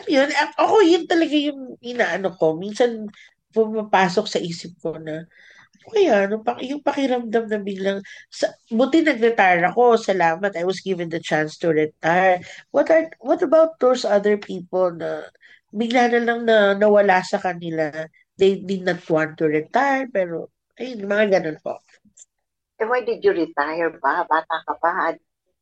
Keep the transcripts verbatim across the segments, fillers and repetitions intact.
mo yun, at ako yun talaga yung inaano ko. Minsan pumapasok sa isip ko na, kaya ano, pa, yung pakiramdam na biglang, sa, buti nag-retire ako, salamat, I was given the chance to retire. What are, what about those other people na bigla na lang na nawala sa kanila, they did not want to retire, pero, ayun, mga ganun po. Eh, why did you retire ba? Bata ka pa.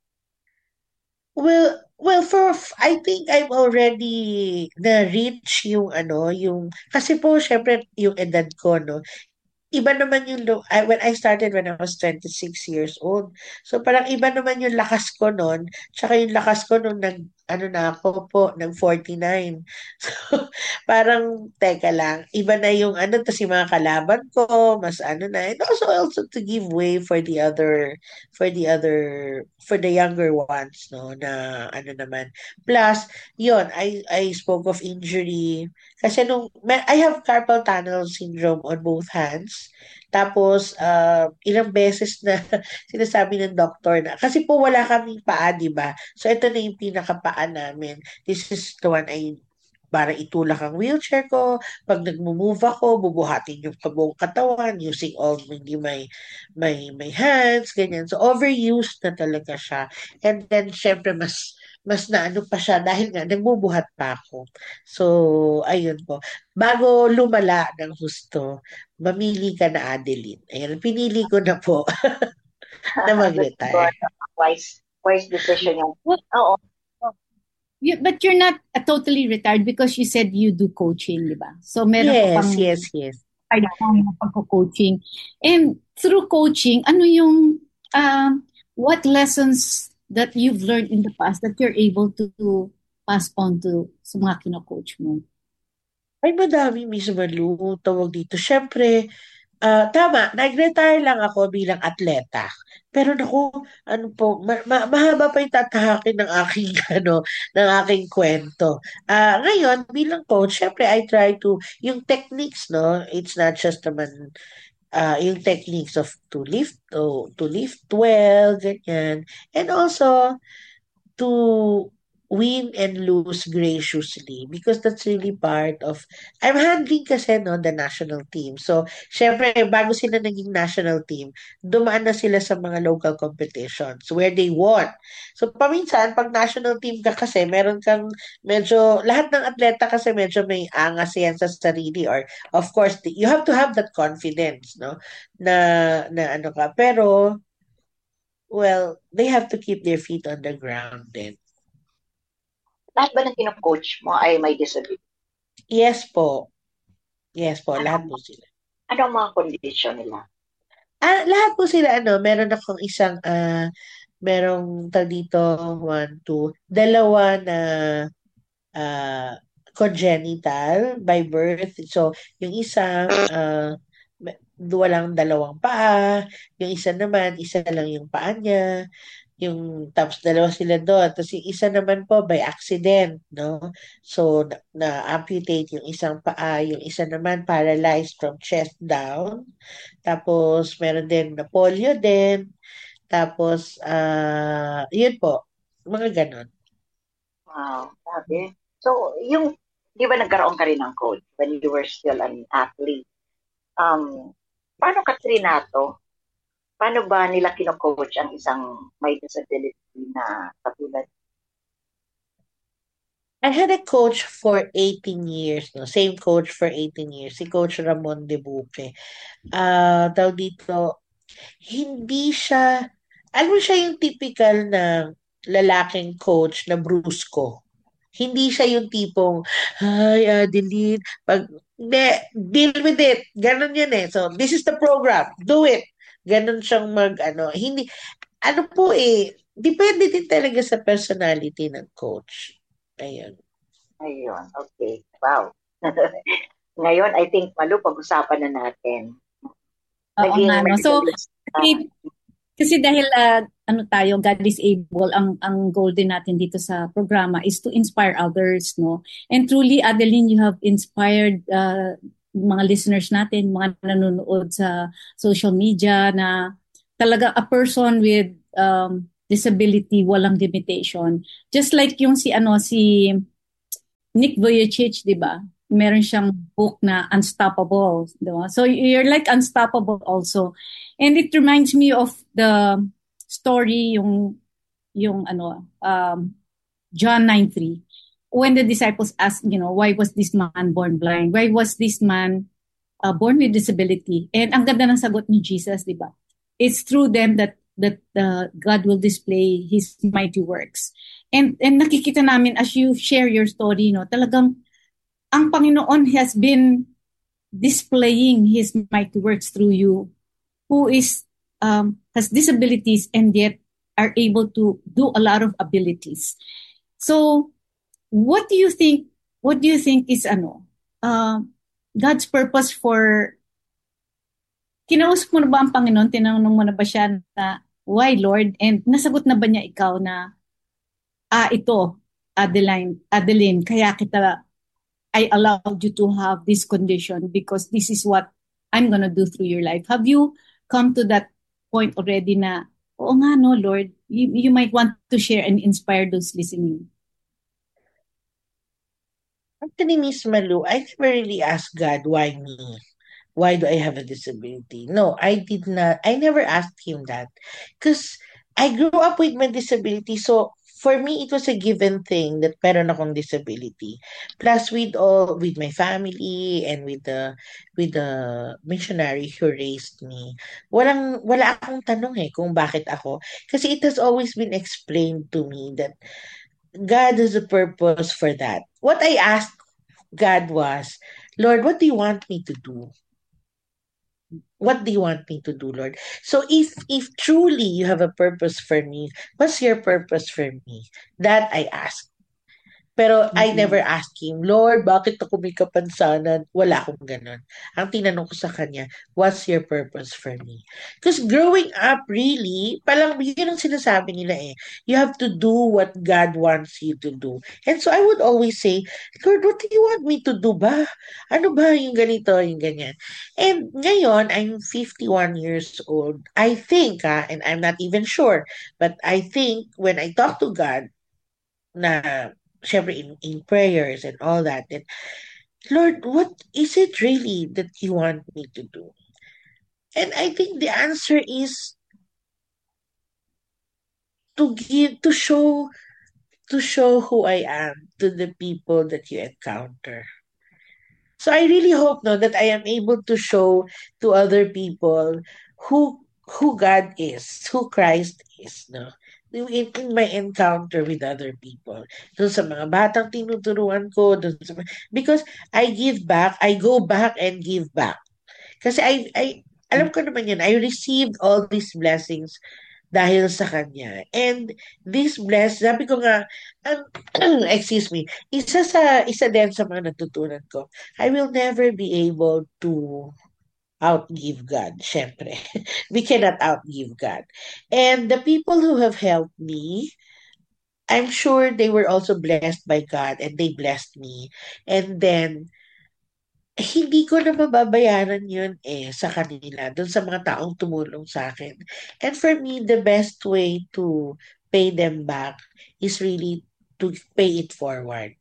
Well, well, for f- I think I'm already na-reach yung ano, yung kasi po syempre yung edad ko no. Iba naman yung lo- I, when I started when I was twenty-six years old. So parang iba naman yung lakas ko noon, tsaka yung lakas ko nung nag ano na ako po, nag forty-nine. So parang teka lang, iba na yung ano tas yung mga kalaban ko, mas ano na. And also also to give way for the other for the other for the younger ones no na ano naman. Plus, yon I I spoke of injury kasi nung, may- I have carpal tunnel syndrome on both hands. Tapos, uh, ilang beses na sinasabi ng doktor na, kasi po wala kaming paa, di ba? So, ito na yung pinakapaa namin. This is the one I para itulak ang wheelchair ko. Pag nag-move ako, bubuhatin yung buong katawan using all hindi may, may, may hands, ganyan. So, overused na talaga siya. And then, syempre, mas mas naano pa siya dahil nga nagbubuhat pa ako. So, ayun po. Bago lumala ng husto, mamili ka na Adeline. Ayun, pinili ko na po na Good, mag-retire. good. Wise, wise decision yan. Well, Oo. you, but you're not uh, totally retired because you said you do coaching, di ba? So meron ka Yes, pang yes, yes. kailangan ng pagko-coaching. And through coaching, ano yung, um, what lessons that you've learned in the past that you're able to, to pass on to sa mga kino-coach mo? Ay, madami, Miss Malu, tawag dito. Siyempre, ah, tama, nag-retire lang ako bilang atleta. Pero naku, ano po, ma- ma- mahaba pa yung tatahakin ng aking ano, ng aking kwento. Ah, ngayon bilang coach, syempre I try to yung techniques, no, it's not just naman ah, yung techniques of to lift to, to lift well, ganyan. And also to win and lose graciously because that's really part of I'm handling kasi no the national team. So, syempre bago sila naging national team, dumaan na sila sa mga local competitions where they won. So, paminsan pag national team ka kasi, meron kang medyo lahat ng atleta kasi medyo may angas yan sa sarili or of course, you have to have that confidence, no? Na na ano ka. Pero well, they have to keep their feet on the ground then. Lahat ba ng kino-coach mo ay may disability? Yes po. Yes po, lahat po Ano, sila. ano ang mga kondisyon nila? Ah, lahat po sila ano, meron akong isang ah merong tag dito one, two, dalawa na ah congenital by birth. So, yung isa ah me- walang dalawang paa, yung isa naman, isa lang yung paa niya. Yung tapos dalawa sila doon. Tapos yung isa naman po by accident, no? So, na, na-amputate yung isang paa, yung isa naman paralyzed from chest down. Tapos, meron din na polio din. Tapos, ah yun po, mga ganon. Wow, sabi. So, yung, di ba nagkaroon ka rin ng coach when you were still an athlete? Um, paano ka trinato? Paano ba nila kino-coach ang isang may disability na katulad? I had a coach for eighteen years, no? Same coach for eighteen years, si Coach Ramon De Buque. Ah, tawag dito, hindi siya, alam mo siya yung typical na lalaking coach na brusko. Hindi siya yung tipong, hi Adeline, pag, hindi, deal with it. Ganon yun eh. So, this is the program. Do it. Ganon siyang mag, ano, hindi, ano po eh, depende din talaga sa personality ng coach. Ayun. Ayun, okay. Wow. Ngayon, I think, Malu, pag-usapan na natin. Oo nga, Naging no? So, medalist kasi, ka. kasi dahil ah, ano tayo, God is able, ang, ang goal din natin dito sa programa is to inspire others, no? And truly, Adeline, you have inspired uh, mga listeners natin, mga nanonood sa social media na talaga a person with um, disability, walang limitation. Just like yung si, ano, si Nick Vujicic, di ba? Meron siyang book na Unstoppable. Di ba? So you're like unstoppable also. And it reminds me of the story, yung, yung ano, um, John nine three. When the disciples asked, you know, why was this man born blind? Why was this man uh, born with disability? And ang ganda ng sagot ni Jesus, di ba? It's through them that that uh, God will display His mighty works. And and nakikita namin as you share your story, no, talagang ang Panginoon has been displaying His mighty works through you, who is um, has disabilities and yet are able to do a lot of abilities. So, what do you think? What do you think is ano? Uh, God's purpose for kinausap mo na ba ang Panginoon? Tinanong mo na ba siya na, why Lord? And nasagot na ba niya ikaw na, ah, ito, Adeline, Adeline, kaya kita, I allowed you to have this condition because this is what I'm gonna do through your life. Have you come to that point already na, oo nga no, Lord, you, you might want to share and inspire those listening? Actually, Miss Malu, I never really asked God, why me? Why do I have a disability? No, I did not. I never asked him that. Because I grew up with my disability. So, for me, it was a given thing that meron akong disability. Plus, with all, with my family and with the, with the missionary who raised me, walang, wala akong tanong eh kung bakit ako. Kasi it has always been explained to me that God has a purpose for that. What I asked God was, Lord, what do you want me to do? What do you want me to do, Lord? So if if truly you have a purpose for me, what's your purpose for me? That I ask. Pero I never Mm-hmm. asked him, Lord, bakit ako may kapansanan? Wala akong ganun. Ang tinanong ko sa kanya, what's your purpose for me? Because growing up, really, palang yun ang sinasabi nila eh. You have to do what God wants you to do. And so I would always say, Lord, what do you want me to do ba? Ano ba yung ganito, yung ganyan? And ngayon, I'm fifty-one years old. I think, ah, and I'm not even sure, but I think when I talk to God, na syempre in, in prayers and all that, and Lord, what is it really that you want me to do? And I think the answer is to give, to show, to show who I am to the people that you encounter. So I really hope no that I am able to show to other people who who God is, who Christ is, no? In, in my encounter with other people. Doon sa mga batang tinuturuan ko, doon sa, because I give back, I go back and give back. Kasi I, I, alam ko naman yun, I received all these blessings dahil sa kanya. And this bless, sabi ko nga, um, excuse me, isa sa, isa din sa mga natutunan ko, I will never be able to outgive God, syempre. We cannot outgive God. And the people who have helped me, I'm sure they were also blessed by God and they blessed me. And then, hindi ko na mababayaran yun eh sa kanila, dun sa mga taong tumulong sa akin. And for me, the best way to pay them back is really to pay it forward.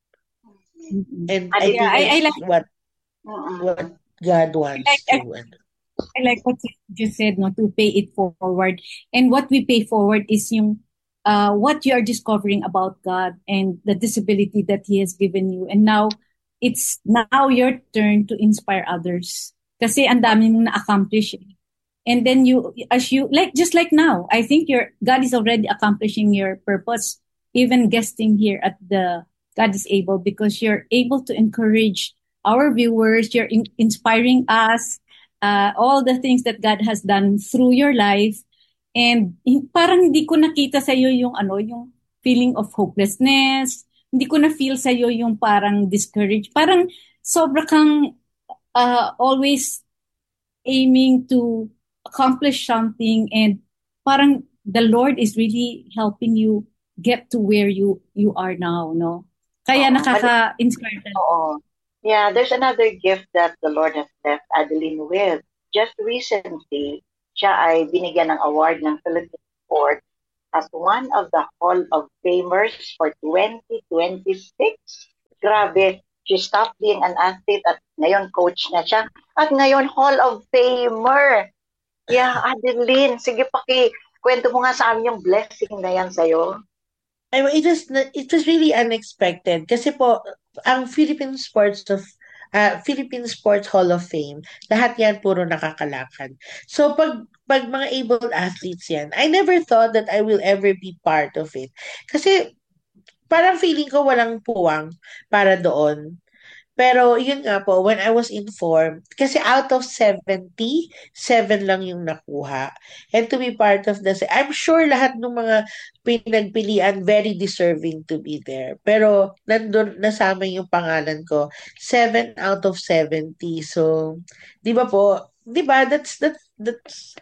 Mm-hmm. And Adi, I Yeah, think I, I that's like what mm-mm. what God I wants like to. I, I like what you just said, no, to pay it forward. And what we pay forward is yung uh, what you are discovering about God and the disability that He has given you. And now, it's now your turn to inspire others. Kasi ang dami mong na-accomplish. eh. And then you, as you, like, just like now, I think your God is already accomplishing your purpose, even guesting here at the God is Able, because you're able to encourage our viewers, you're in- inspiring us, uh, all the things that God has done through your life. And hin- parang hindi ko nakita sa iyo yung ano, yung feeling of hopelessness. Hindi ko na feel sa iyo yung parang discouraged. Parang sobra kang uh, always aiming to accomplish something, and parang the Lord is really helping you get to where you you are now, no? Kaya Oo, mali- nakaka-inspire talaga. oo. Yeah, there's another gift that the Lord has blessed Adeline with. Just recently, siya ay binigyan ng award ng Philippine Court as one of the Hall of Famers for twenty twenty-six. grabe, she stopped being an athlete at ngayon coach na siya. At ngayon Hall of Famer. Yeah, Adeline, sige paki, kwento mo nga sa amin yung blessing na yan sa'yo. I mean, it was n- it was really unexpected kasi po ang Philippine Sports of uh, Philippine Sports Hall of Fame, lahat yan puro nakakalakad. So pag pag mga able athletes yan, I never thought that I will ever be part of it. Kasi parang feeling ko walang puwang para doon. Pero yun nga po, when I was informed, kasi out of seventy, seven lang yung nakuha. And to be part of the, se- I'm sure lahat ng mga pinagpilian very deserving to be there. Pero nandun, nasama yung pangalan ko, seven out of seventy. So, di ba po, di ba, that's, that's, that's,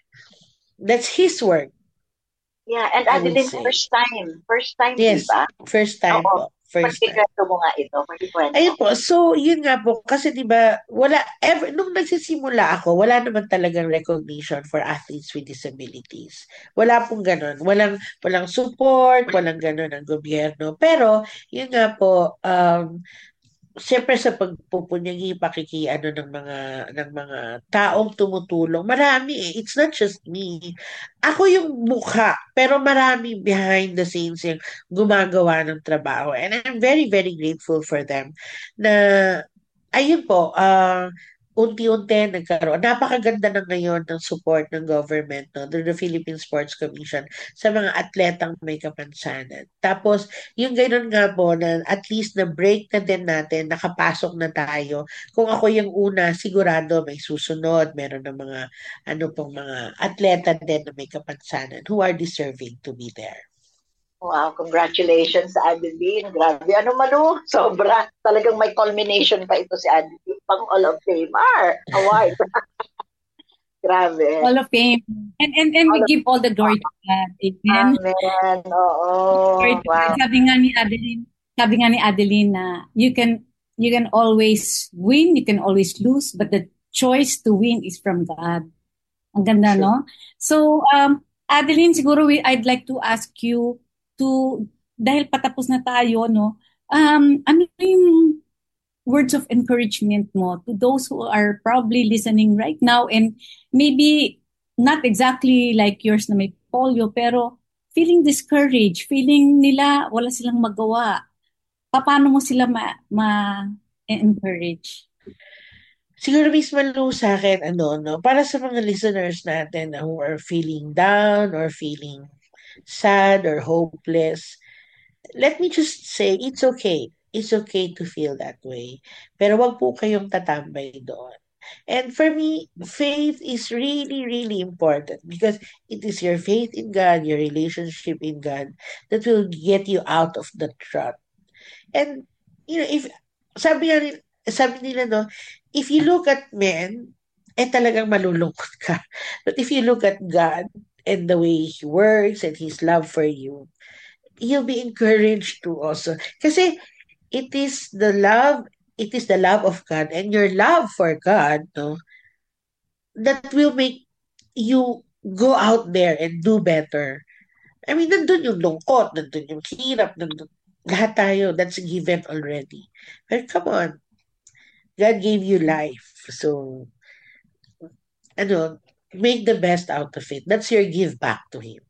that's his work, Yeah, and I would Adeline, say. first time. First time, di Yes, ba? first time Oo. po. First time. Pakikwento mo nga ito. Pakikwento. Ayun po, so yun nga po, kasi di ba, wala, ever, nung nagsisimula ako, wala naman talagang recognition for athletes with disabilities. Wala pong ganun. Walang, walang support, walang ganun ng gobyerno. Pero, yun nga po, um, siyempre sa pagpupunyagi, pakikiano ng mga ng mga taong tumutulong, marami eh. It's not just me. Ako yung mukha, pero marami behind the scenes yung gumagawa ng trabaho. And I'm very, very grateful for them na ayun po, ah unti-unti nagkaroon. Napakaganda na ngayon ng support ng government, no, the, the Philippine Sports Commission sa mga atletang may kapansanan. Tapos, yung ganoon nga po na at least na break na din natin, nakapasok na tayo. Kung ako yung una, sigurado may susunod. Meron ng mga ano pong mga atleta din na may kapansanan who are deserving to be there. Wow, congratulations sa Adeline. Grabe. Ano man o, sobra. Talagang may culmination pa ito si Adeline. Pang Hall of Famer award. Grabe. Hall of Fame. And, and, and we Hall of- give all the glory to God. Amen. Amen. Oo. Glory to God. Wow. Sabi nga ni Adeline, sabi nga ni Adeline na you can you can always win, you can always lose, but the choice to win is from God. Ang ganda, Sure. no? So, um, Adeline, siguro we, I'd like to ask you to, dahil patapos na tayo, no? Um, ano yung words of encouragement mo to those who are probably listening right now and maybe not exactly like yours na may polio, pero feeling discouraged, feeling nila wala silang magawa. Paano mo sila ma- ma-encourage? Siguro mismo lo sa akin, ano, no, para sa mga listeners natin na who are feeling down or feeling sad or hopeless, let me just say, it's okay. It's okay to feel that way. Pero wag po kayong tatambay doon. And for me, faith is really, really important because it is your faith in God, your relationship in God that will get you out of the trap. And, you know, if, sabi nga, nil- sabi nila, no, if you look at men, eh talagang malulungkot ka. But if you look at God and the way He works and His love for you, you'll be encouraged to also. Kasi it is the love, it is the love of God and your love for God, no, that will make you go out there and do better. I mean, nandun yung lungkot, nandun yung hirap, nandun, lahat tayo, that's given already. But come on, God gave you life. So, ano, make the best out of it. That's your give back to Him.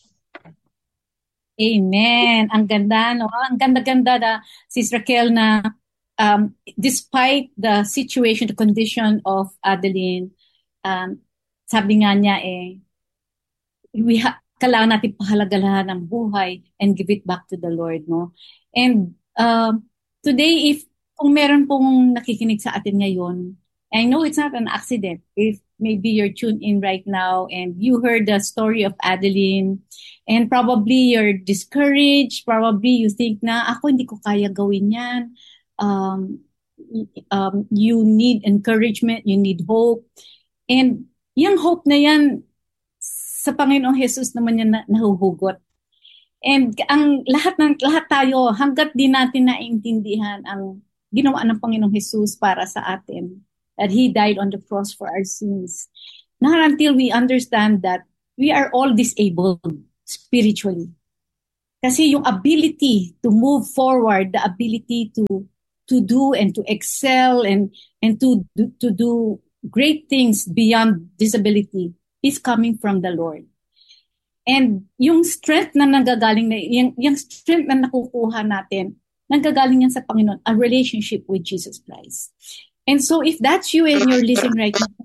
Amen. Ang ganda, no? Ang ganda-ganda na Sis Raquel na um, despite the situation, the condition of Adeline, um, sabi nga niya eh, we ha- kailangan natin pahalagahan ng buhay and give it back to the Lord, no? And um, today, if kung meron pong nakikinig sa atin ngayon, I know it's not an accident. If maybe you're tuned in right now and you heard the story of Adeline and probably you're discouraged, probably you think na ako hindi ko kaya gawin yan. Um, um, you need encouragement, you need hope. And yung hope na yan, sa Panginoong Jesus naman yan na, nahuhugot. And ang lahat ng lahat tayo hangga't di natin naiintindihan ang ginawa ng Panginoong Jesus para sa atin, that He died on the cross for our sins. Not until we understand that we are all disabled spiritually. Kasi yung ability to move forward, the ability to to do and to excel and and to do, to do great things beyond disability is coming from the Lord. And yung strength na nanggagaling na yung, yung strength na nakukuha natin, nanggagaling yan sa Panginoon, a relationship with Jesus Christ. And so if that's you and you're listening right now,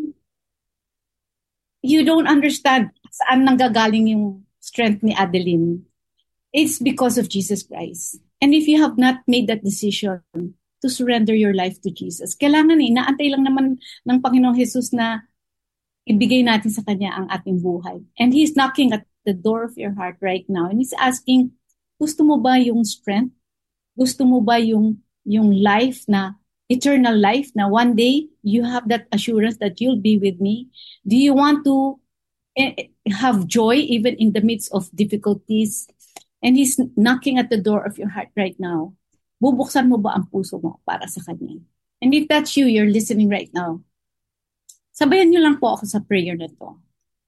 you don't understand saan nanggagaling yung strength ni Adeline. It's because of Jesus Christ. And if you have not made that decision to surrender your life to Jesus, kailangan eh, naantay lang naman ng Panginoong Jesus na ibigay natin sa Kanya ang ating buhay. And He's knocking at the door of your heart right now. And He's asking, gusto mo ba yung strength? Gusto mo ba yung, yung life na, eternal life na one day you have that assurance that you'll be with me? Do you want to eh, have joy even in the midst of difficulties? And He's knocking at the door of your heart right now. Bubuksan mo ba ang puso mo para sa Kanya? And if that's you, you're listening right now, sabayan niyo lang po ako sa prayer na to.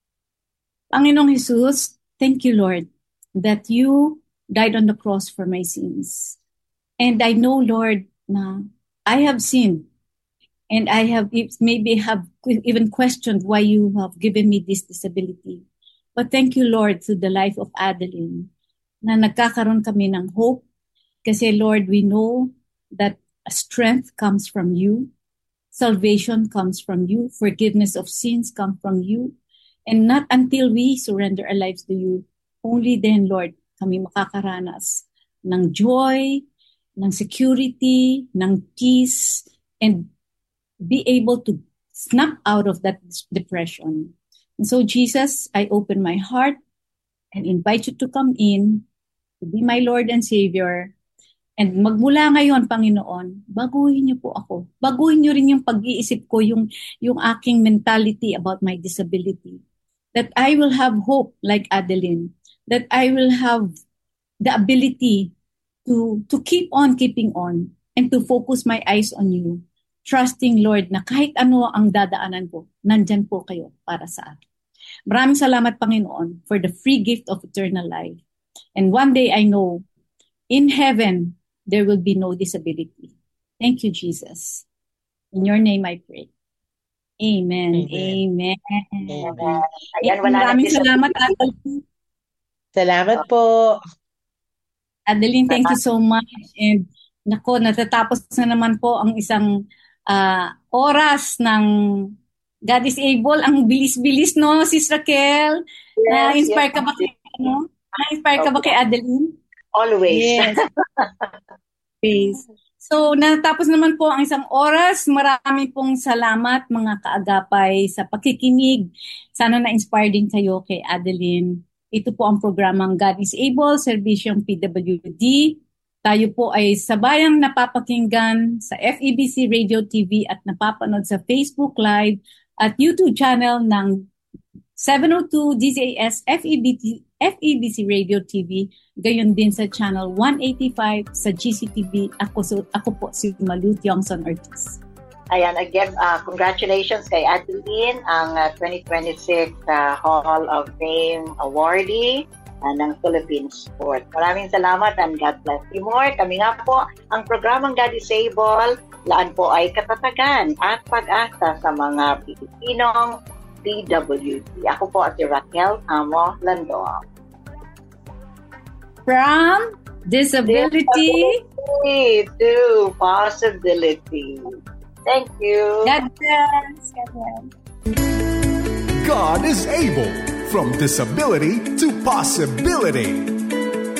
Panginoong Jesus, thank you, Lord, that you died on the cross for my sins. And I know, Lord, na I have sinned. And I have maybe have even questioned why you have given me this disability. But thank you, Lord, through the life of Adeline, na nagkakaroon kami ng hope. Kasi, Lord, we know that strength comes from you. Salvation comes from you. Forgiveness of sins come from you. And not until we surrender our lives to you, only then, Lord, kami makakaranas ng joy, ng security, ng peace, and be able to snap out of that depression. And so, Jesus, I open my heart and invite you to come in, to be my Lord and Savior. And magmula ngayon, Panginoon, baguhin niyo po ako. Baguhin niyo rin yung pag-iisip ko, yung, yung aking mentality about my disability. That I will have hope like Adeline. That I will have the ability to, to keep on keeping on and to focus my eyes on you. Trusting, Lord, na kahit ano ang dadaanan ko, nandyan po kayo para sa akin. Maraming salamat, Panginoon, for the free gift of eternal life. And one day I know, in heaven, there will be no disability. Thank you, Jesus. In your name I pray. Amen. Amen. Amen. Amen. Ayan, wala Maraming na salamat, Adeline. Salamat po. Adeline, thank you so much. And nako, natatapos na naman po ang isang uh, oras ng God is Able. Ang bilis-bilis, no, Sis Raquel? Yes, Na-inspire yes, ka ba kay, ano? Na-inspire ka ba kay Adeline? Always. Yes. Yes. So, natapos naman po ang isang oras. Marami pong salamat mga kaagapay sa pakikinig. Sana na-inspire din kayo kay Adeline. Ito po ang programang God is Able, Serbisyong P W D. Tayo po ay sabayang napapakinggan sa F E B C Radio T V at napapanood sa Facebook Live at YouTube channel ng seven oh two D Z A S F E B C, F E B C Radio T V. Gayon din sa channel one eighty-five sa G C T V. Ako, so, ako po si Malu Tiongson Ortiz. Ayan, again, uh, congratulations kay Adeline, ang uh, twenty twenty-six uh, Hall of Fame awardee uh, ng Philippine Sport. Maraming salamat and God bless you more. Kami nga po, ang programang God is Able, laan po ay katatagan at pag-asa sa mga Pilipinong P W D. Ako po at si Raquel Amo Landong. From disability, disability to possibility. Thank you. God bless. God bless. God is able. From disability to possibility.